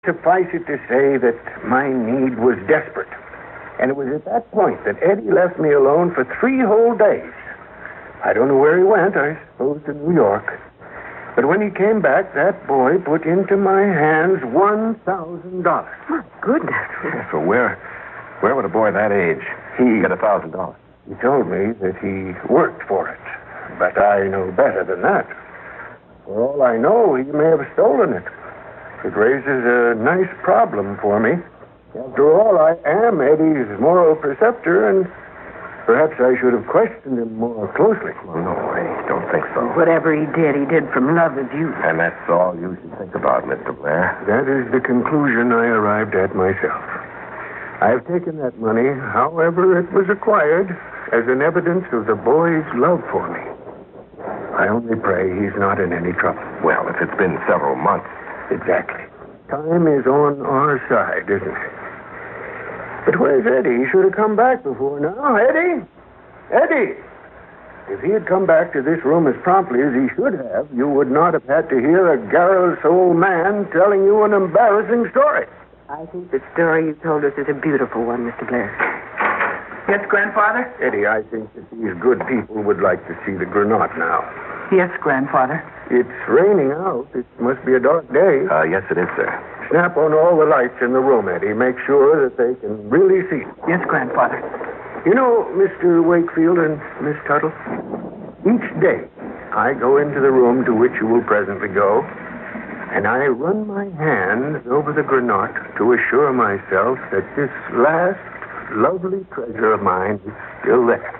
Suffice it to say that my need was desperate. And it was at that point that Eddie left me alone for 3 whole days. I don't know where he went, I suppose to New York. But when he came back, that boy put into my hands $1,000. My goodness. So where would a boy that age get $1,000? He told me that he worked for it. But I know better than that. For all I know, he may have stolen it. It raises a nice problem for me. After all, I am Eddie's moral preceptor, and perhaps I should have questioned him more closely. No, I don't think so. Whatever he did from love of you. And that's all you should think about, Mr. Blair. That is the conclusion I arrived at myself. I have taken that money, however it was acquired, as an evidence of the boy's love for me. I only pray he's not in any trouble. Well, if it's been several months. Exactly. Time is on our side, isn't it? But where's Eddie? He should have come back before now. Eddie! Eddie! If he had come back to this room as promptly as he should have, you would not have had to hear a garrulous old man telling you an embarrassing story. I think the story you told us is a beautiful one, Mr. Blair. Yes, Grandfather? Eddie, I think that these good people would like to see the Granat now. Yes, Grandfather. It's raining out. It must be a dark day. Yes, it is, sir. Snap on all the lights in the room, Eddie. Make sure that they can really see. Yes, Grandfather. You know, Mr. Wakefield and Miss Tuttle, each day I go into the room to which you will presently go, and I run my hands over the Granat to assure myself that this last lovely treasure of mine is still there.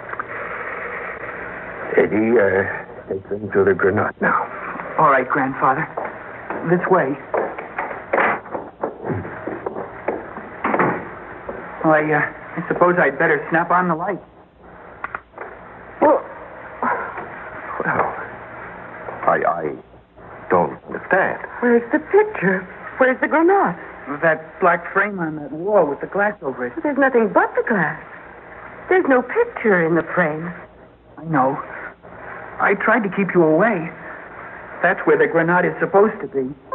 Eddie, take them to the Granat now. All right, Grandfather. This way. Well, I suppose I'd better snap on the light. Well, I don't understand. Where's the picture? Where's the Granat? That black frame on that wall with the glass over it. There's nothing but the glass. There's no picture in the frame. I know. I tried to keep you away. That's where the Granat is supposed to be.